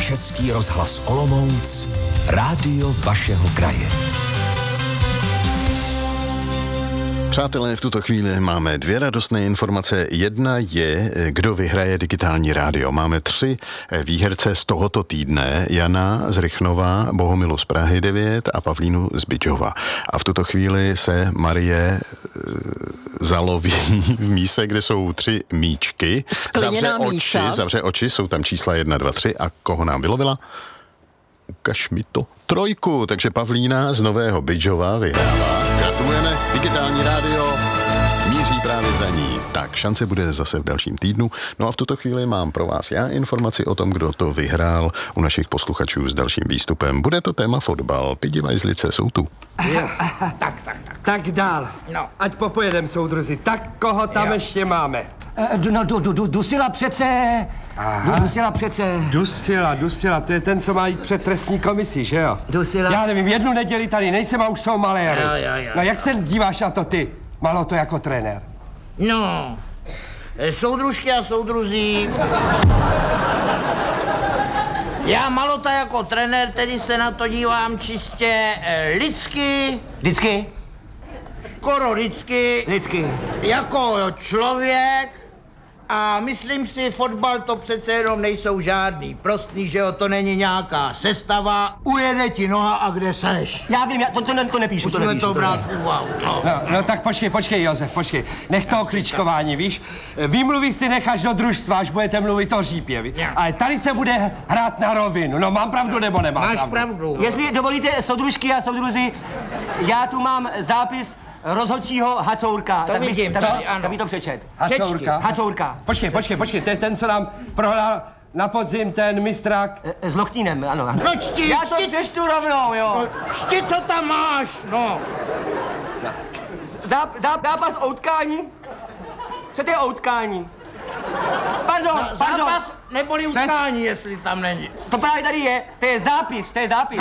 Český rozhlas Olomouc, rádio vašeho kraje. Přátelé, v tuto chvíli máme 2 radostné informace. Jedna je, kdo vyhraje digitální rádio. Máme 3 výherce z tohoto týdne. Jana z Rychnova, Bohumilu z Prahy 9 a Pavlínu z Bydžova. A v tuto chvíli se Marie zaloví v míse, kde jsou 3 míčky. Zavře oči, jsou tam čísla 1, 2, 3 a koho nám vylovila? Ukaž mi to. 3, takže Pavlína z Nového Bydžova vyhrává. Gratulujeme, digitální rádio míří právě za ní. Tak, šance bude zase v dalším týdnu. No a v tuto chvíli mám pro vás já informaci o tom, kdo to vyhrál u našich posluchačů s dalším výstupem. Bude to téma fotbal. Pidivajzlice jsou tu. Tak dál. No. Ať popojedem, soudruzi. Tak koho tam ještě máme? Dusila přece. Dusila přece. Dusila, to je ten, co má jít před trestní komisi, že jo? Dusila. Já nevím, 1 neděli tady nejsem a už jsou maléry. Jo. No jak se díváš na to ty, Maloto, jako trenér? No, soudružky a soudruzí. Já, Malota, jako trenér, tedy se na to dívám čistě lidsky. Lidsky? Skoro lidsky. Jako člověk. A myslím si, fotbal to přece jenom nejsou žádný prostý, že jo, to není nějaká sestava. Ujede ti noha a kde seš. Já vím, to nepíšu. Musíme to brát v úvahu. No tak počkej, Josef, počkej. Nech toho kličkování, víš? Výmluvy si necháš do družstva, až budete mluvit o Řípě, víš? Ale tady se bude hrát na rovinu. No mám pravdu nebo nemám pravdu? Máš pravdu. Jestli dovolíte, soudružky a soudruzi, já tu mám zápis rozhodčího Hacourka. To vidím, tak by to přečet. Hacourka. Počkej, to je ten, co nám prohrál na podzim ten mistrák. S Lochtínem, ano. No čti, já to přečtu rovnou, jo. No, čti, co tam máš, no. Zápas o utkání? Co to je o utkání? Pardon. Zápas neboli utkání, jestli tam není. To právě tady je, to je zápis. Zápis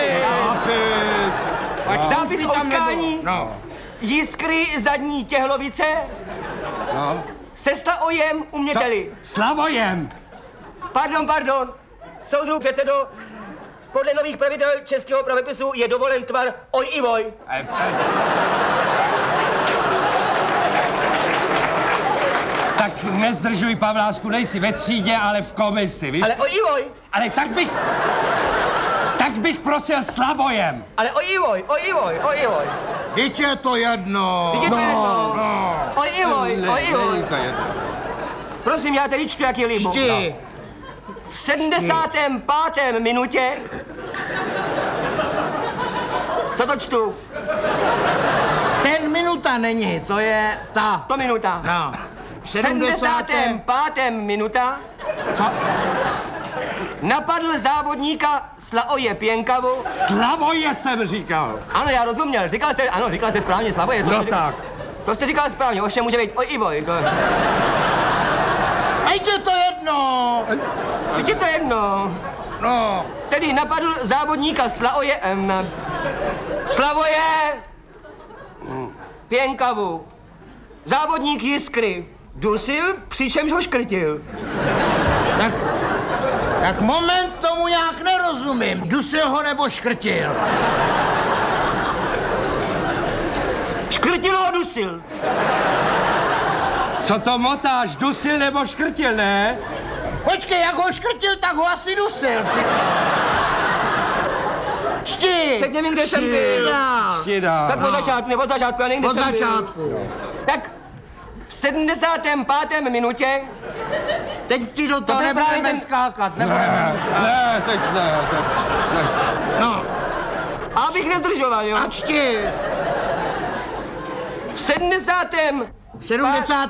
o utkání. No. Jiskry zadní Těhlovice. No. Se Slavojem uměteli. Slavojem! Pardon. Soudruh předsedo, podle nových pravidel českého pravepisu je dovolen tvar oj i voj. Tak nezdržuj, Pavlásku, nejsi ve třídě, ale v komisi, víš? Ale oj i voj. Ale tak bych prosil Slavojem. Ale oj i voj. Vždyť je to jedno. Oj i voj. Prosím, já tedy čtu, jak je libo. Čti. V 75. minutě. Co to čtu? Ten minuta není, to je ta. To minuta. No. V 75. minuta. Co? Napadl závodníka Slavoje Pěnkavu. Slavoje jsem říkal. Ano, já rozuměl. Říkal jste správně, Slavoje. Tak. To jste říkal správně, ovšem může být oj i voj. Ať je to jedno. Teď je to jedno. No. Tedy napadl závodníka Slavoje Pěnkavu. Závodník Jiskry dusil, přičemž ho škrtil. Tak moment, tomu nějak nerozumím. Dusil ho nebo škrtil? Škrtil ho dusil. Co to motáš, dusil nebo škrtil, ne? Počkej, jak ho škrtil, tak ho asi dusil. Čti. Teď nevím, kde jsem byl. Čti dál. Tak od začátku, já nevím, kde Od jsem byl. začátku. Tak v 75. minutě. Teď ti do toho To je právě nebudeme skákat, nebudeme skákat. Ne, teď ne. No. A abych nezdržoval, jo. A čti. V 70. 70.